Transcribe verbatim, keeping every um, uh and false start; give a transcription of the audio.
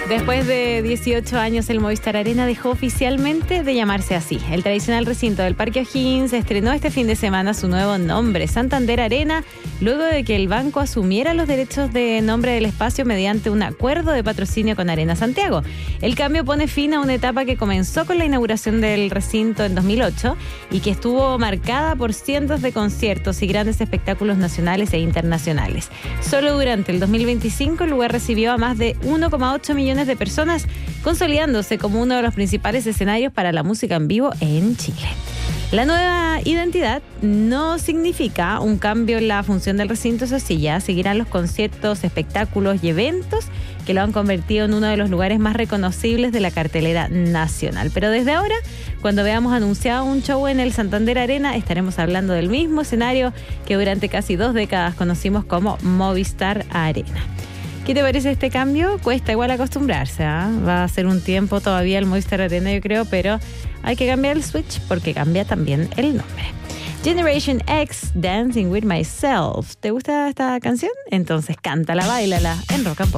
Después de dieciocho años, el Movistar Arena dejó oficialmente de llamarse así. El tradicional recinto del Parque O'Higgins estrenó este fin de semana su nuevo nombre, Santander Arena, luego de que el banco asumiera los derechos de nombre del espacio mediante un acuerdo de patrocinio con Arena Santiago. El cambio pone fin a una etapa que comenzó con la inauguración del recinto en dos mil ocho y que estuvo marcada por cientos de conciertos y grandes espectáculos nacionales e internacionales. Solo durante el dos mil veinticinco el lugar recibió a más de uno coma ocho millones de personas, consolidándose como uno de los principales escenarios para la música en vivo en Chile. La nueva identidad no significa un cambio en la función del recinto, eso sí, ya seguirán los conciertos, espectáculos y eventos que lo han convertido en uno de los lugares más reconocibles de la cartelera nacional. Pero desde ahora, cuando veamos anunciado un show en el Santander Arena, estaremos hablando del mismo escenario que durante casi dos décadas conocimos como Movistar Arena. ¿Qué te parece este cambio? Cuesta igual acostumbrarse, ¿eh? Va a ser un tiempo todavía el Movistar Arena, yo creo, pero hay que cambiar el switch porque cambia también el nombre. Generation X, Dancing With Myself. ¿Te gusta esta canción? Entonces cántala, báilala en Rock and Pop.